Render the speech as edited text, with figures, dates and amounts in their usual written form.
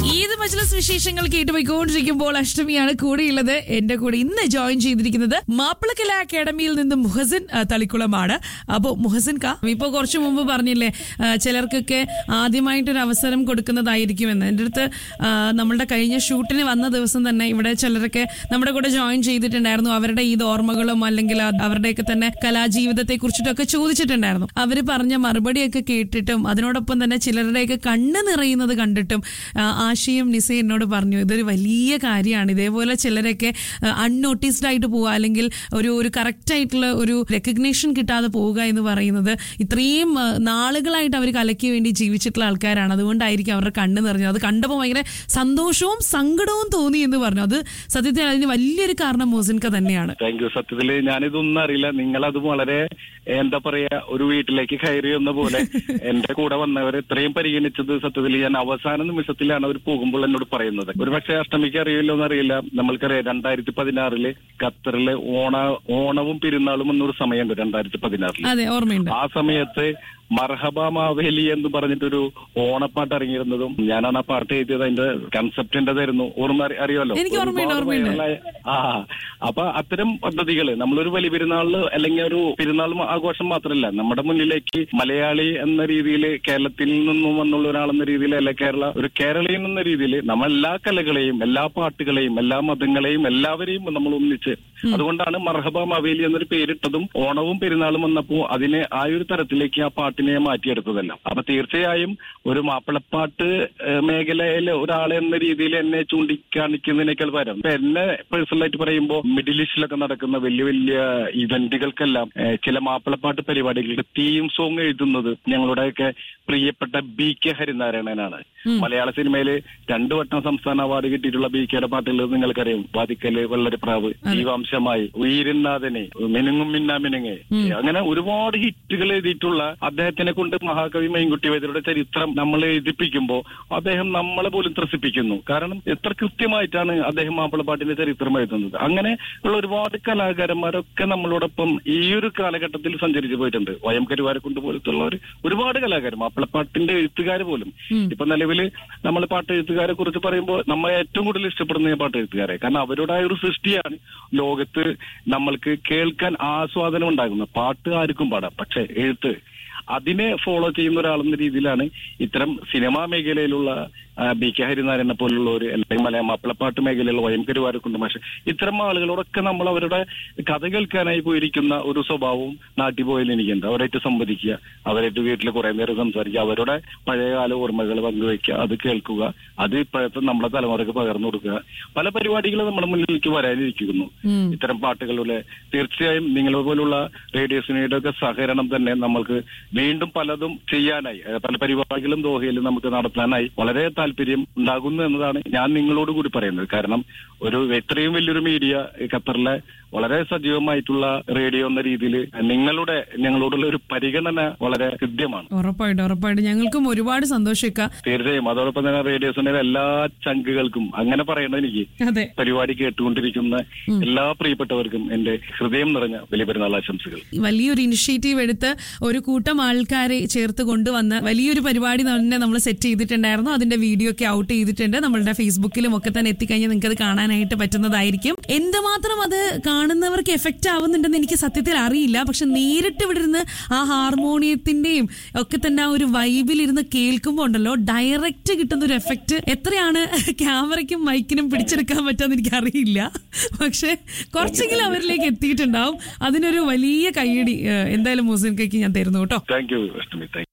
ഈദ് മജ്‌ലിസ് വിശേഷങ്ങൾ കേട്ടുപോയിക്കൊണ്ടിരിക്കുമ്പോൾ അഷ്ടമിയാണ് കൂടെയുള്ളത്. എന്റെ കൂടെ ഇന്ന് ജോയിൻ ചെയ്തിരിക്കുന്നത് മാപ്പിളക്കല അക്കാഡമിയിൽ നിന്നും മുഹസിൻ തളിക്കുളമാണ്. അപ്പോ മുഹസിൻ കാ, ഇപ്പൊ കുറച്ചു മുമ്പ് പറഞ്ഞില്ലേ ചിലർക്കൊക്കെ ആദ്യമായിട്ടൊരു അവസരം കൊടുക്കുന്നതായിരിക്കുമെന്ന്. എന്റെ അടുത്ത് നമ്മളുടെ കഴിഞ്ഞ ഷൂട്ടിന് വന്ന ദിവസം തന്നെ ഇവിടെ ചിലരൊക്കെ നമ്മുടെ കൂടെ ജോയിൻ ചെയ്തിട്ടുണ്ടായിരുന്നു. അവരുടെ ഈദ് ഓർമ്മകളും അല്ലെങ്കിൽ അവരുടെയൊക്കെ തന്നെ കലാജീവിതത്തെ കുറിച്ചിട്ടൊക്കെ ചോദിച്ചിട്ടുണ്ടായിരുന്നു. അവര് പറഞ്ഞ മറുപടിയൊക്കെ കേട്ടിട്ടും അതിനോടൊപ്പം തന്നെ ചിലരുടെയൊക്കെ കണ്ണ് നിറയുന്നത് കണ്ടിട്ടും ആശയും നിസ എന്നോട് പറഞ്ഞു ഇതൊരു വലിയ കാര്യമാണ്. ഇതേപോലെ ചിലരൊക്കെ അൺനോട്ടീസ്ഡ് ആയിട്ട് പോവുക, അല്ലെങ്കിൽ ഒരു കറക്റ്റ് ആയിട്ടുള്ള ഒരു റെക്കഗ്നേഷൻ കിട്ടാതെ പോവുക എന്ന് പറയുന്നത് ഇത്രയും നാളുകളായിട്ട് അവർ കലയ്ക്ക് വേണ്ടി ജീവിച്ചിട്ടുള്ള ആൾക്കാരാണ്. അതുകൊണ്ടായിരിക്കും അവരുടെ കണ്ണ് നിറഞ്ഞത്. അത് കണ്ടപ്പോൾ ഭയങ്കര സന്തോഷവും സങ്കടവും തോന്നി എന്ന് പറഞ്ഞു. അത് സത്യത്തിൽ അതിന് വലിയൊരു കാരണം മോസിൻക തന്നെയാണ്. Thank you. സത്യത്തില് ഞാനിതൊന്നും അറിയില്ല. നിങ്ങളത് വളരെ എന്താ പറയാ ഒരു വീട്ടിലേക്ക് കയറി വന്ന പോലെ എന്റെ കൂടെ വന്നവരെ ഇത്രയും പരിഗണിച്ചത് സത്യത്തിൽ ഞാൻ അവസാന നിമിഷത്തിലാണ് അവർ പോകുമ്പോൾ എന്നോട് പറയുന്നത്. ഒരു പക്ഷേ അഷ്ടമിക്ക് അറിയില്ലോ എന്നറിയില്ല. നമ്മൾക്കറിയാം 2016 ഖത്തറിലെ ഓണവും പെരുന്നാളും എന്നൊരു സമയമുണ്ട് 2016. അതെ, ഓർമ്മയുണ്ട്. ആ സമയത്ത് മർഹബ മാവേലി എന്ന് പറഞ്ഞിട്ടൊരു ഓണപ്പാട്ട് ഇറങ്ങിയിരുന്നതും ഞാനാണ് ആ പാട്ട് എഴുതിയത്. അതിന്റെ കൺസെപ്റ്റ് എന്റേതായിരുന്നു. അറിയാമല്ലോ. അപ്പൊ അത്തരം പദ്ധതികള് നമ്മളൊരു വലിയ പെരുന്നാളില് അല്ലെങ്കിൽ ഒരു പെരുന്നാൾ ആഘോഷം മാത്രമല്ല, നമ്മുടെ മുന്നിലേക്ക് മലയാളി എന്ന രീതിയിൽ, കേരളത്തിൽ നിന്നും വന്നുള്ള ഒരാളെന്ന രീതിയിൽ, അല്ലെ ഒരു കേരളീയൻ എന്ന രീതിയിൽ നമ്മൾ എല്ലാ കലകളെയും എല്ലാ പാട്ടുകളെയും എല്ലാ മതങ്ങളെയും എല്ലാവരെയും നമ്മൾ ഒന്നിച്ച്, അതുകൊണ്ടാണ് മർഹബ മാവേലി എന്നൊരു പേരിട്ടതും. ഓണവും പെരുന്നാളും വന്നപ്പോൾ അതിനെ ആ ഒരു തരത്തിലേക്ക് ആ പാട്ടിനെ മാറ്റിയെടുത്തതല്ല. അപ്പൊ തീർച്ചയായും ഒരു മാപ്പിളപ്പാട്ട് മേഖലയിലെ ഒരാളെ എന്ന രീതിയിൽ എന്നെ ചൂണ്ടിക്കാണിക്കുന്നതിനേക്കാൾ പകരം ഇപ്പൊ എന്നെ പേഴ്സണലായിട്ട് പറയുമ്പോൾ മിഡിൽ ഈസ്റ്റിലൊക്കെ നടക്കുന്ന വലിയ വലിയ ഇവന്റുകൾക്കെല്ലാം ചില മാപ്പിളപ്പാട്ട് പരിപാടികൾക്ക് തീം സോങ് എഴുതുന്നത് ഞങ്ങളുടെയൊക്കെ പ്രിയപ്പെട്ട BK ഹരിനാരായണനാണ്. മലയാള സിനിമയില് 2 വട്ടം സംസ്ഥാന അവാർഡ് കിട്ടിയിട്ടുള്ള BKയുടെ പാട്ടുകൾ നിങ്ങൾക്കറിയാം. വാദിക്കല്, വെള്ളരിപ്രാവ്, ജീവാംശമായി, ഉയിരിനാഥനെ, മിനുങ്ങും മിന്നാമിനുങ്ങെ, അങ്ങനെ ഒരുപാട് ഹിറ്റുകൾ എഴുതിയിട്ടുള്ള അദ്ദേഹത്തിനെ കൊണ്ട് മഹാകവി മൈൻകുട്ടി വൈദ്യരുടെ ചരിത്രം നമ്മൾ എഴുതിപ്പിക്കുമ്പോൾ അദ്ദേഹം നമ്മളെ പോലും ത്രസിപ്പിക്കുന്നു. കാരണം എത്ര കൃത്യമായിട്ടാണ് അദ്ദേഹം മാപ്പിളപ്പാട്ടിന്റെ ചരിത്രം എഴുതുന്നത്. അങ്ങനെ ഉള്ള ഒരുപാട് കലാകാരന്മാരൊക്കെ നമ്മളോടൊപ്പം ഈ ഒരു കാലഘട്ടത്തിൽ സഞ്ചരിച്ചു പോയിട്ടുണ്ട്. വയം കരുവാരക്കുണ്ട് പോലത്തുള്ള ഒരുപാട് കലാകാരൻ, മാപ്പിളപ്പാട്ടിന്റെ എഴുത്തുകാർ പോലും. ഇപ്പൊ നിലവില് നമ്മൾ പാട്ട് എഴുത്തുകാരെ കുറിച്ച് പറയുമ്പോൾ നമ്മൾ ഏറ്റവും കൂടുതൽ ഇഷ്ടപ്പെടുന്ന പാട്ട് എഴുത്തുകാരെ. കാരണം അവരുടെ ഒരു സൃഷ്ടിയാണ് ലോകത്ത് നമ്മൾക്ക് കേൾക്കാൻ ആസ്വാദനം ഉണ്ടാകുന്നത്. പാട്ട് ആർക്കും പാടാം, പക്ഷെ എഴുത്ത് അതിനെ ഫോളോ ചെയ്യുന്ന ഒരാളെന്ന രീതിയിലാണ് ഇത്തരം സിനിമാ മേഖലയിലുള്ള BK ഹരിനാരായണനെ പോലുള്ളവർ, അല്ലെങ്കിൽ മലയാളം മാപ്പിളപ്പാട്ട് മേഖലയിലുള്ള വയം കരുവാരക്കുണ്ട്. പക്ഷെ ഇത്തരം ആളുകളോടൊക്കെ നമ്മൾ അവരുടെ കഥ കേൾക്കാനായി പോയിരിക്കുന്ന ഒരു സ്വഭാവവും നാട്ടിൽ പോയാൽ എനിക്കുണ്ട്. അവരായിട്ട് സംവദിക്കുക, അവരായിട്ട് വീട്ടിൽ കുറെ നേരം സംസാരിക്കുക, അവരുടെ പഴയകാല ഓർമ്മകൾ പങ്കുവയ്ക്കുക, അത് കേൾക്കുക, അത് ഇപ്പോഴത്തെ നമ്മുടെ തലമുറയ്ക്ക് പകർന്നു കൊടുക്കുക. പല പരിപാടികളും നമ്മുടെ മുന്നിലേക്ക് വരാനിരിക്കുന്നു ഇത്തരം പാട്ടുകളുടെ. തീർച്ചയായും നിങ്ങളെ പോലുള്ള റേഡിയോസിനയുടെ ഒക്കെ സഹകരണം തന്നെ നമ്മൾക്ക് വീണ്ടും പലതും ചെയ്യാനായി, പല പരിപാടികളും ദോഹയിലും നമുക്ക് നടത്താനായി വളരെ താല്പര്യം ഉണ്ടാകുന്നു എന്നതാണ് ഞാൻ നിങ്ങളോട് കൂടി പറയുന്നത്. കാരണം ഇത്രയും വലിയൊരു മീഡിയ ഖത്തറിലെ വളരെ സജീവമായിട്ടുള്ള റേഡിയോ എന്ന രീതിയിൽ ഞങ്ങളോടുള്ള ഒരു പരിഗണന വളരെ ഹൃദ്യമാണ്. ഉറപ്പായിട്ടും ഞങ്ങൾക്കും ഒരുപാട് സന്തോഷിക്കാം. തീർച്ചയായും. അതോടൊപ്പം തന്നെ റേഡിയോസിന്റെ എല്ലാ ചങ്കുകൾക്കും, അങ്ങനെ പറയണത് എനിക്ക്, പരിപാടി കേട്ടുകൊണ്ടിരിക്കുന്ന എല്ലാ പ്രിയപ്പെട്ടവർക്കും എന്റെ ഹൃദയം നിറഞ്ഞ വലിയ പെരുന്നാൾ ആശംസകൾ. വലിയൊരു ഇനിഷ്യേറ്റീവ് എടുത്ത് ഒരു കൂട്ടം ആൾക്കാരെ ചേർത്ത് കൊണ്ടുവന്ന് വലിയൊരു പരിപാടി തന്നെ നമ്മൾ സെറ്റ് ചെയ്തിട്ടുണ്ടായിരുന്നു. അതിന്റെ വീഡിയോ ഒക്കെ ഔട്ട് ചെയ്തിട്ടുണ്ട്. നമ്മളുടെ ഫേസ്ബുക്കിലും ഒക്കെ തന്നെ എത്തിക്കഴിഞ്ഞാൽ നിങ്ങൾക്ക് അത് കാണാനായിട്ട് പറ്റുന്നതായിരിക്കും. എന്തുമാത്രം അത് കാണുന്നവർക്ക് എഫക്റ്റ് ആവുന്നുണ്ടെന്ന് എനിക്ക് സത്യത്തിൽ അറിയില്ല. പക്ഷെ നേരിട്ട് ഇവിടെ ഇരുന്ന് ആ ഹാർമോണിയത്തിന്റെയും ഒക്കെ തന്നെ ആ ഒരു വൈബിലിരുന്ന് കേൾക്കുമ്പോൾ ഉണ്ടല്ലോ, ഡയറക്റ്റ് കിട്ടുന്ന ഒരു എഫക്റ്റ് എത്രയാണ് ക്യാമറയ്ക്കും മൈക്കിനും പിടിച്ചെടുക്കാൻ പറ്റുമെന്ന് എനിക്ക് അറിയില്ല. പക്ഷെ കുറച്ചെങ്കിലും അവരിലേക്ക് എത്തിയിട്ടുണ്ടാവും. അതിനൊരു വലിയ കയ്യടി എന്തായാലും മുസ്ലിംകയ്ക്ക് ഞാൻ തരുന്നു കേട്ടോ. Thank you.